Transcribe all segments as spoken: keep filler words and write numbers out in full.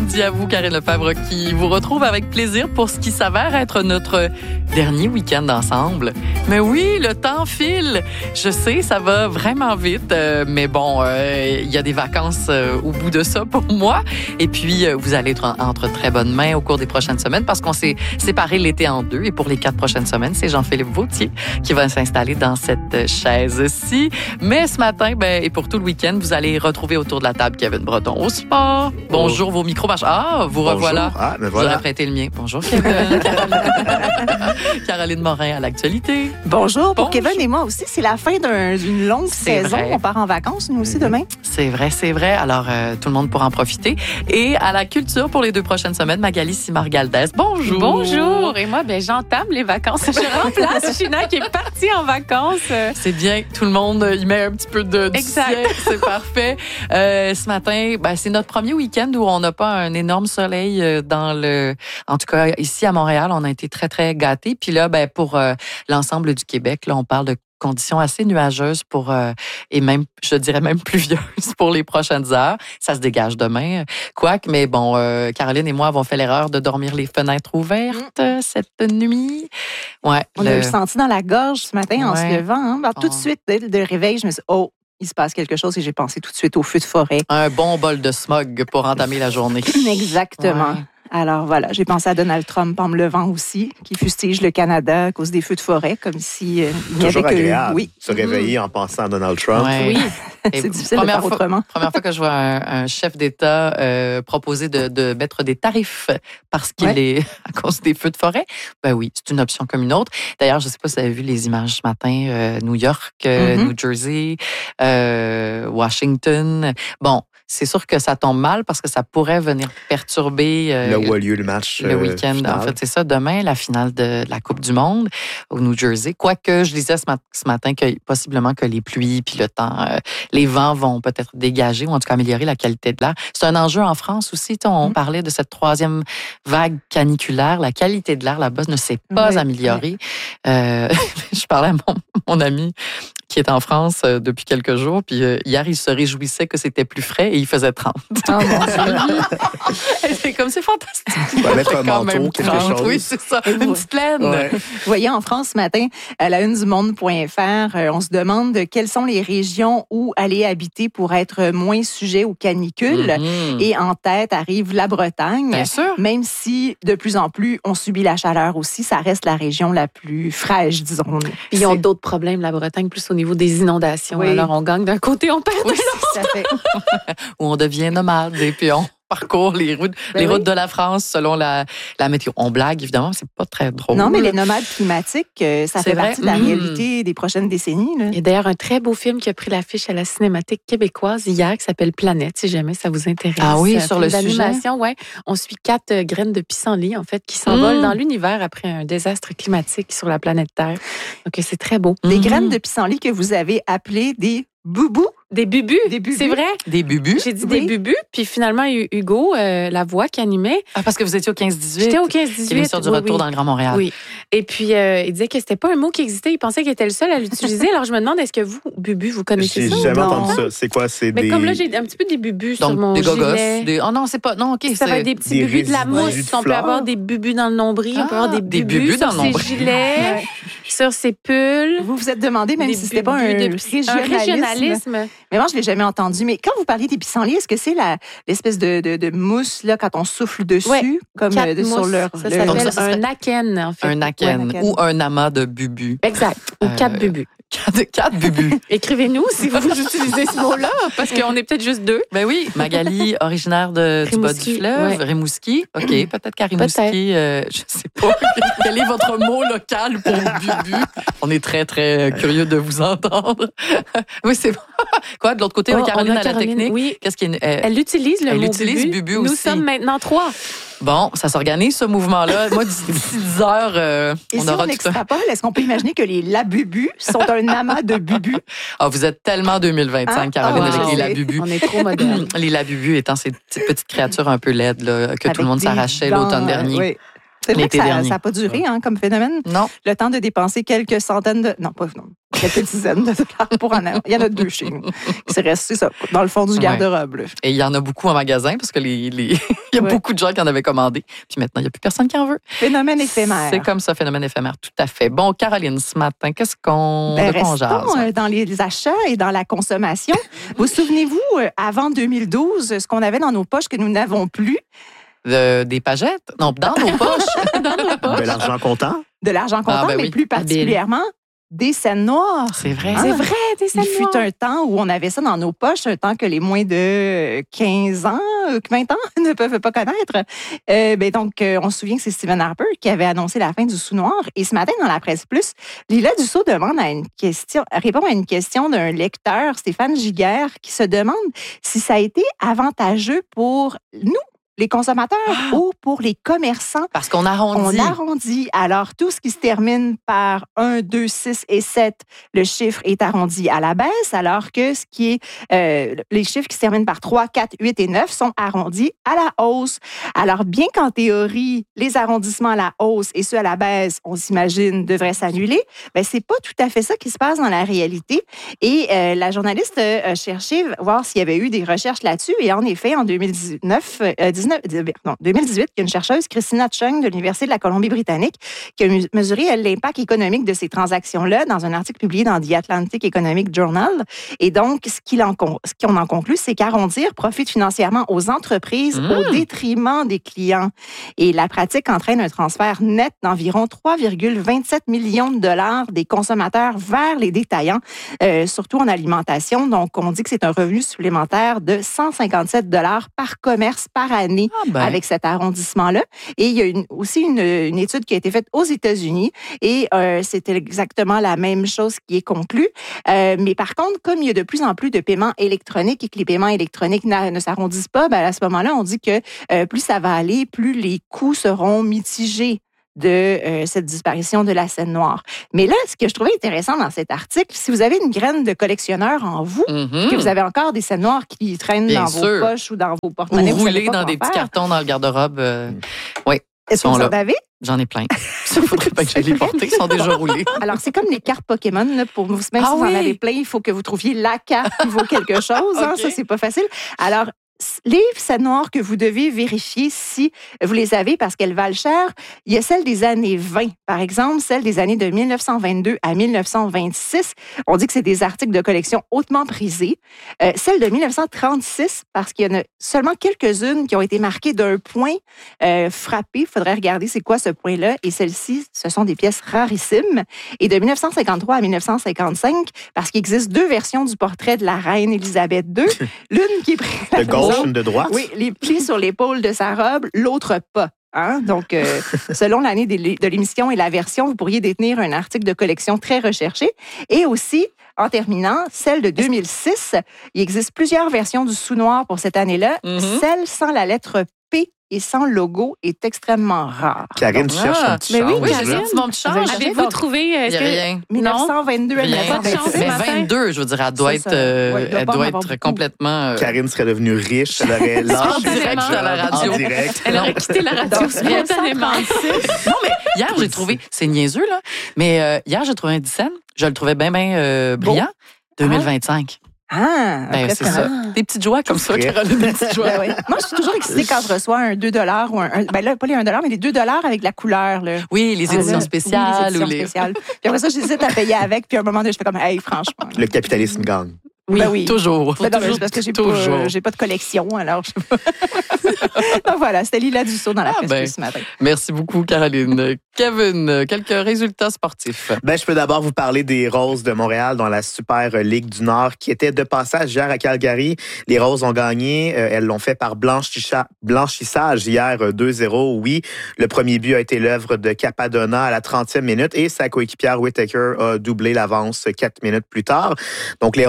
midi à vous, Karine Lefebvre, qui vous retrouve avec plaisir pour ce qui s'avère être notre dernier week-end ensemble. Mais oui, le temps file. Je sais, ça va vraiment vite, euh, mais bon, il euh, y a des vacances euh, au bout de ça pour moi. Et puis, euh, vous allez être en, entre très bonnes mains au cours des prochaines semaines parce qu'on s'est séparé l'été en deux. Et pour les quatre prochaines semaines, c'est Jean-Philippe Vautier qui va s'installer dans cette chaise-ci. Mais ce matin, ben, et pour tout le week-end, vous allez retrouver autour de la table Kevin Breton au sport. Bonjour, oh. Vos micros marchent. Ah, vous Bonjour. revoilà. Ah, mais voilà. J'aurais prêté le mien. Bonjour, Kevin. Caroline. Caroline Morin à l'actualité. Bonjour. Pour Bonjour. Kevin et moi aussi, c'est la fin d'un, d'une longue c'est saison. Vrai. On part en vacances, nous aussi, demain. C'est vrai, c'est vrai. Alors, euh, tout le monde pourra en profiter. Et à la culture pour les deux prochaines semaines, Magali Simard-Galdès. Bonjour. Bonjour. Et moi, ben, j'entame les vacances. Je remplace China qui est partie en vacances. C'est bien. Tout le monde y met un petit peu de du exact. Ciel. C'est parfait. Euh, ce matin, ben, c'est notre premier week-end où on n'a pas un énorme soleil dans le... En tout cas, ici à Montréal, on a été très, très gâtés. Puis là, ben, pour euh, l'ensemble du Québec, là, on parle de conditions assez nuageuses pour euh, et même, je dirais même pluvieuses pour les prochaines heures. Ça se dégage demain, quoique, mais bon, euh, Caroline et moi avons fait l'erreur de dormir les fenêtres ouvertes mmh. cette nuit. Ouais, on le... a eu le senti dans la gorge ce matin ouais. en se levant. Hein? Alors, tout oh. de suite, dès le réveil, je me suis dit, oh, il se passe quelque chose et j'ai pensé tout de suite au feu de forêt. Un bon bol de smog pour entamer la journée. Exactement. Ouais. Alors voilà, j'ai pensé à Donald Trump en me levant aussi, qui fustige le Canada à cause des feux de forêt, comme si euh, il n'y avait toujours que... agréable oui. se réveiller mmh. en pensant à Donald Trump. Ouais. Oui. C'est difficile de faire fois, autrement. Première fois que je vois un, un chef d'État euh, proposer de, de mettre des tarifs parce qu'il ouais. est à cause des feux de forêt. Ben oui, c'est une option comme une autre. D'ailleurs, je ne sais pas si vous avez vu les images ce matin, euh, New York, euh, mm-hmm. New Jersey, euh, Washington. Bon, c'est sûr que ça tombe mal parce que ça pourrait venir perturber euh, là où a lieu le match. Le week-end. Final. En fait, c'est ça. Demain, la finale de la Coupe du Monde au New Jersey. Quoique, je disais ce, mat- ce matin que possiblement que les pluies puis le temps, euh, les vents vont peut-être dégager ou en tout cas améliorer la qualité de l'air. C'est un enjeu en France aussi. On mmh. parlait de cette troisième vague caniculaire. La qualité de l'air là-bas ne s'est pas oui, améliorée. Oui. Euh, je parlais à mon, mon ami qui est en France euh, depuis quelques jours. Puis euh, hier, il se réjouissait que c'était plus frais et il faisait trente. Oh, c'est comme, c'est fantastique. On va mettre un manteau, quelque chose. Oui, c'est ça. Une vous, petite laine. Ouais. Vous voyez, en France, ce matin, à la une du monde point f r, euh, on se demande quelles sont les régions où aller habiter pour être moins sujet aux canicules. Mm-hmm. Et en tête arrive la Bretagne. Bien sûr. Même si, de plus en plus, on subit la chaleur aussi, ça reste la région la plus fraîche, disons. Puis ils ont d'autres problèmes, la Bretagne, plus au niveau des inondations. Oui. Alors, on gagne d'un côté, on perd de oui, l'autre. Où on devient nomade et puis on parcourt les routes, ben les oui. routes de la France selon la, la météo. On blague, évidemment, c'est pas très drôle. Non, mais les nomades climatiques, ça c'est fait vrai. partie de la mmh. réalité des prochaines décennies. Là. Il y a d'ailleurs un très beau film qui a pris l'affiche à la Cinémathèque québécoise hier qui s'appelle Planète, si jamais ça vous intéresse. Ah oui, un sur le sujet. Ouais. On suit quatre graines de pissenlit, en fait, qui s'envolent mmh. dans l'univers après un désastre climatique sur la planète Terre. Donc, c'est très beau. Des mmh. graines de pissenlit que vous avez appelées des boubous. Des bubus, des bubus. C'est vrai. Des bubus. J'ai dit oui. des bubus, puis finalement, Hugo, euh, la voix qui animait. Ah, parce que vous étiez au quinze dix-huit. J'étais au quinze dix-huit. L'émission du oui, retour oui. dans le Grand Montréal. Oui. Et puis, euh, il disait que c'était pas un mot qui existait. Il pensait qu'il était le seul à l'utiliser. Alors, je me demande, est-ce que vous, bubu, vous connaissez j'ai ça? J'ai jamais non? entendu ça. C'est quoi? C'est Mais des... comme là, j'ai un petit peu des bubus Donc, sur mon des gogos, gilet. Des... Oh non, c'est pas... Non, OK. Ça c'est... va être des petits des bubus de la mousse. de on peut avoir des bubus dans le nombril. Ah, on peut avoir des bubus, des bubus sur dans le nombril. ses gilets, sur ses pulls. Vous vous êtes demandé, même des si c'était pas un, de... régionalisme. un régionalisme. Mais moi, je l'ai jamais entendu. Mais quand vous parliez des pissenlits, est-ce que c'est la, l'espèce de, de, de mousse là, quand on souffle dessus? Ouais, comme euh, de, sur leur, ça le... s'appelle Donc ça, ça un aken, en fait. Un aken ouais, ou un amas de bubus. Exact. Ou euh, quatre bubus. Quatre, quatre bubus. Écrivez-nous si vous utilisez ce mot-là, parce qu'on est peut-être juste deux. Ben oui, Magali, originaire de, du bas du fleuve, ouais. Rimouski. OK, peut-être qu'à Rimouski, euh, je sais pas. Quel est votre mot local pour bubu? On est très, très curieux de vous entendre. Oui, c'est bon. Quoi, de l'autre côté, oh, Caroline à la Caroline, technique? Oui. Qu'est-ce qui est, euh, elle utilise le elle mot utilise bubu. bubu aussi. Nous sommes maintenant trois. Bon, ça s'organise, ce mouvement-là. Moi, d'ici dix heures, euh, Et on si aura on tout extrapole, est-ce qu'on peut imaginer que les labubus sont un amas de bubus? Ah, vous êtes tellement deux mille vingt-cinq, ah, Caroline, oh, avec wow. les labubus. On est trop modernes. Les labubus étant ces petites créatures un peu laides là, que avec tout le monde s'arrachait dents, l'automne dernier. Oui. C'est vrai L'été que ça dernier. n'a pas duré hein, comme phénomène. Non. Le temps de dépenser quelques centaines de... Non, pas non, quelques dizaines de dollars pour en avoir. Il y en a deux chez nous. C'est resté ça, dans le fond du garde-robe. Là. Et il y en a beaucoup en magasin parce que les, les... il y a Ouais. beaucoup de gens qui en avaient commandé. Puis maintenant, il n'y a plus personne qui en veut. Phénomène éphémère. C'est comme ça, phénomène éphémère, tout à fait. Bon, Caroline, ce matin, qu'est-ce qu'on Ben, de quoi on restons jase? euh, dans les achats et dans la consommation. Vous souvenez-vous, euh, avant deux mille douze, ce qu'on avait dans nos poches que nous n'avons plus? De- des pagettes? Non, dans nos poches. Dans nos poches. De l'argent comptant? De l'argent comptant, Ah, ben mais oui. plus particulièrement des scènes noires. C'est vrai. Ah, C'est vrai, des Il scènes fut noires. un temps où on avait ça dans nos poches, un temps que les moins de quinze ans, vingt ans ne peuvent pas connaître. Euh, ben donc, euh, on se souvient que c'est Stephen Harper qui avait annoncé la fin du sous-noir. Et ce matin, dans la Presse Plus, Lila Dussault demande à une question, répond à une question d'un lecteur, Stéphane Giguère, qui se demande si ça a été avantageux pour nous, les consommateurs, Ah! ou pour les commerçants. Parce qu'on arrondit. On arrondit. Alors, tout ce qui se termine par un, deux, six et sept, le chiffre est arrondi à la baisse, alors que ce qui est euh, les chiffres qui se terminent par trois, quatre, huit et neuf sont arrondis à la hausse. Alors, bien qu'en théorie, les arrondissements à la hausse et ceux à la baisse, on s'imagine, devraient s'annuler, ben c'est pas tout à fait ça qui se passe dans la réalité. Et euh, la journaliste euh, a cherché voir s'il y avait eu des recherches là-dessus. Et en effet, en deux mille dix-neuf, euh, dix-neuf, non, deux mille dix-huit, il y a une chercheuse, Christina Chung, de l'Université de la Colombie-Britannique, qui a mesuré elle, l'impact économique de ces transactions-là dans un article publié dans The Atlantic Economic Journal. Et donc, ce qu'il en, ce qu'on en conclut, c'est qu'arrondir profite financièrement aux entreprises Mmh. au détriment des clients. Et la pratique entraîne un transfert net d'environ trois virgule vingt-sept millions de dollars des consommateurs vers les détaillants, euh, surtout en alimentation. Donc, on dit que c'est un revenu supplémentaire de cent cinquante-sept dollars par commerce par année Ah ben. avec cet arrondissement-là. Et il y a une, aussi une, une étude qui a été faite aux États-Unis et euh, c'était exactement la même chose qui est conclue. Euh, mais par contre, comme il y a de plus en plus de paiements électroniques et que les paiements électroniques ne s'arrondissent pas, ben à ce moment-là, on dit que euh, plus ça va aller, plus les coûts seront mitigés de euh, cette disparition de la scène noire. Mais là, ce que je trouvais intéressant dans cet article, si vous avez une graine de collectionneur en vous, Mhm. que vous avez encore des scènes noires qui traînent Bien dans sûr. vos poches ou dans vos Ou porte-monnaies, vous savez rouler pas dans quoi des petits faire. cartons dans le garde-robe. euh, Oui, Est-ce que sont vous en là. avez? J'en ai plein. Il faudrait pas que je les porte. Ils sont déjà roulés. Alors, c'est comme les cartes Pokémon. Là, pour vous, même Ah si vous oui. en avez plein, il faut que vous trouviez la carte qui vaut quelque chose. Hein, OK. ça, c'est pas facile. Alors, les scènes noires que vous devez vérifier si vous les avez parce qu'elles valent cher, il y a celles des années vingt. Par exemple, celles des années de mille neuf cent vingt-deux à mille neuf cent vingt-six. On dit que c'est des articles de collection hautement prisés. Euh, celles de mille neuf cent trente-six, parce qu'il y en a seulement quelques-unes qui ont été marquées d'un point euh, frappé. Il faudrait regarder c'est quoi ce point-là. Et celles-ci, ce sont des pièces rarissimes. Et de mille neuf cent cinquante-trois à mille neuf cent cinquante-cinq, parce qu'il existe deux versions du portrait de la reine Élisabeth deux. L'une qui est prise De gauche, une de droite? oui, les plis sur l'épaule de sa robe, l'autre pas. Hein? Donc, euh, selon l'année de l'émission et la version, vous pourriez détenir un article de collection très recherché. Et aussi, en terminant, celle de deux mille six, il existe plusieurs versions du sous-noir pour cette année-là. Mhm. Celle sans la lettre P et sans logo est extrêmement rare. Karine, tu Ah. cherches un petit Mais oui, change, Oui, là. je sais, tu mon petit Vous avez change. cherché? Avez-vous trouvé... Il Est-ce n'y a que... rien. mille neuf cent vingt-deux à Rien. mille neuf cent Pas de chance, vingt-six. Mais ce matin. vingt-deux, je veux dire, elle doit C'est être, ça. euh, Ouais, il doit elle pas en doit avoir être beaucoup. complètement. euh, Karine serait devenue riche, elle aurait lâché En direct sa à la job, radio. En direct. Elle aurait quitté la radio Donc, spontanément. Non, mais hier, j'ai trouvé, c'est niaiseux, là, mais euh, hier, j'ai trouvé un dix cents. Je le trouvais bien, bien euh, brillant. deux mille vingt-cinq. Ah, Ben, c'est ça. impressionnant. Des petites joies comme ça, frais. Caroline, des petites joies. Ben oui. Moi, je suis toujours excitée quand je reçois un deux dollars ou un, un- ben là, pas les un dollar, mais les deux dollars avec la couleur, là. Oui, les Ah, éditions là, spéciales. oui, les éditions ou les... spéciales. Puis après ça, j'hésite à payer avec, puis à un moment donné, je fais comme, hey, franchement. Le capitalisme gagne. Oui, Ben oui. toujours. Ben non, mais toujours, c'est parce que j'ai toujours. pas, j'ai pas de collection, alors je sais pas. Donc voilà, c'était Lila Dussault dans la Ah, presse ben. Plus ce matin. Merci beaucoup, Caroline. Kevin, quelques résultats sportifs. Ben, je peux d'abord vous parler des Roses de Montréal dans la Super Ligue du Nord qui était de passage hier à Calgary. Les Roses ont gagné. Euh, elles l'ont fait par blanchicha- blanchissage hier euh, deux zéro. Oui, le premier but a été l'œuvre de Capadonna à la trentième minute et sa coéquipière Whittaker a doublé l'avance quatre minutes plus tard. Donc, les Roses ont dominé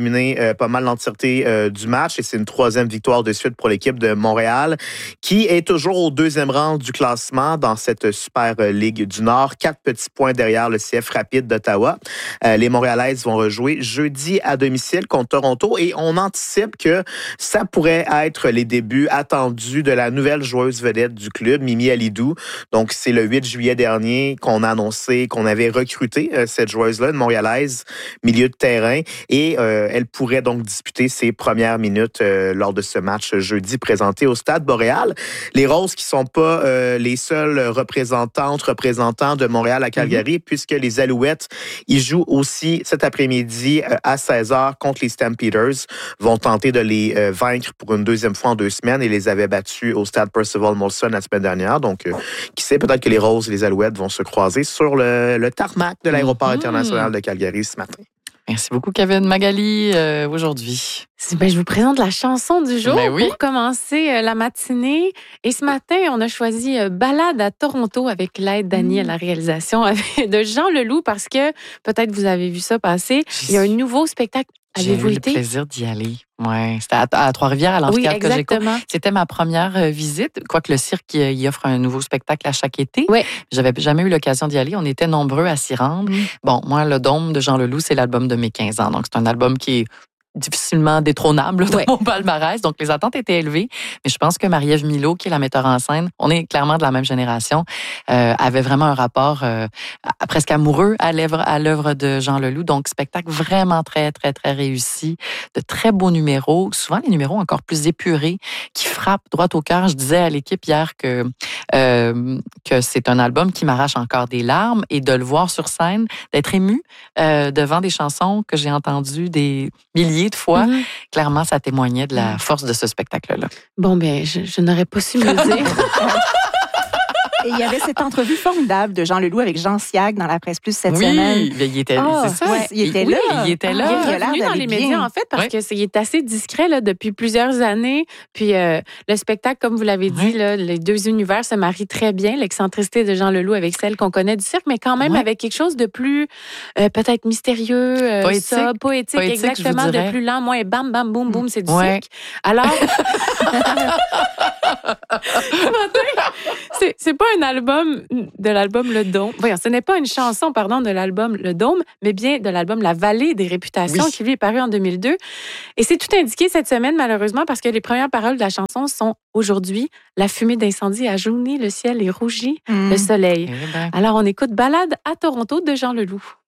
dominer euh, pas mal l'entièreté euh, du match et c'est une troisième victoire de suite pour l'équipe de Montréal qui est toujours au deuxième rang du classement dans cette Super Ligue du Nord. Quatre petits points derrière le C F Rapide d'Ottawa. Euh, les Montréalaises vont rejouer jeudi à domicile contre Toronto et on anticipe que ça pourrait être les débuts attendus de la nouvelle joueuse vedette du club, Mimi Alidou. Donc, c'est le huit juillet dernier qu'on a annoncé qu'on avait recruté euh, cette joueuse-là, une Montréalaise, milieu de terrain, et euh, elle pourrait donc disputer ses premières minutes euh, lors de ce match jeudi présenté au Stade Boréal. Les Roses qui sont pas euh, les seules représentantes, représentants de Montréal à Calgary, mm-hmm. puisque les Alouettes, ils jouent aussi cet après-midi euh, à seize heures contre les Stampeders, vont tenter de les euh, vaincre pour une deuxième fois en deux semaines et les avaient battus au Stade Percival Molson la semaine dernière. Donc, euh, qui sait, peut-être que les Roses et les Alouettes vont se croiser sur le, le tarmac de l'aéroport mm-hmm. international de Calgary ce matin. Merci beaucoup, Kevin. Magali, euh, aujourd'hui. Ben, je vous présente la chanson du jour ben oui. pour commencer euh, la matinée. Et ce matin, on a choisi euh, Balade à Toronto avec l'aide d'Annie mmh. à la réalisation de Jean Leloup parce que peut-être vous avez vu ça passer. Il y a un nouveau spectacle. Avez-vous J'ai eu été? le plaisir d'y aller. Ouais, c'était à, à Trois-Rivières, à l'amphithéâtre oui, Cogeco. C'était ma première euh, visite, quoique le cirque il offre un nouveau spectacle à chaque été. Oui. J'avais jamais eu l'occasion d'y aller. On était nombreux à s'y rendre. Mm. Bon, moi, le Dôme de Jean Leloup, c'est l'album de mes quinze ans. Donc, c'est un album qui est difficilement détrônable dans ouais. mon palmarès. Donc, les attentes étaient élevées. Mais je pense que Marie-Ève Milot, qui est la metteur en scène, on est clairement de la même génération, euh, avait vraiment un rapport euh, presque amoureux à l'œuvre, à l'œuvre de Jean Leloup. Donc, spectacle vraiment très, très, très réussi. De très beaux numéros. Souvent, les numéros encore plus épurés, qui frappent droit au cœur. Je disais à l'équipe hier que, euh, que c'est un album qui m'arrache encore des larmes et de le voir sur scène, d'être ému euh, devant des chansons que j'ai entendues des milliers de fois. Mm-hmm. Clairement, ça témoignait de la force de ce spectacle-là. Bon, bien, je, je n'aurais pas su me le dire. Et il y avait cette entrevue formidable de Jean Leloup avec Jean Siag dans la Presse Plus cette oui, semaine. Oui, il était, oh, c'est ça. Ouais, il était oui, là. Il était là. Il est revenu dans les médias, en fait, parce oui. qu'il est assez discret là, depuis plusieurs années. Puis euh, le spectacle, comme vous l'avez dit, oui. là, les deux univers se marient très bien. L'excentricité de Jean Leloup avec celle qu'on connaît du cirque, mais quand même oui. avec quelque chose de plus euh, peut-être mystérieux, euh, poétique, ça, poétique, poétique exactement, de plus lent, moins bam, bam, boum, boum, c'est du ouais. cirque. Alors... c'est, c'est pas un album de l'album Le Dôme. Voyons, ce n'est pas une chanson, pardon, de l'album Le Dôme, mais bien de l'album La Vallée des Réputations, oui. qui lui est paru en deux mille deux. Et c'est tout indiqué cette semaine, malheureusement, parce que les premières paroles de la chanson sont aujourd'hui, la fumée d'incendie a jauni, le ciel est rougi, mmh. le soleil. Eh ben. Alors, on écoute Balade à Toronto de Jean Leloup.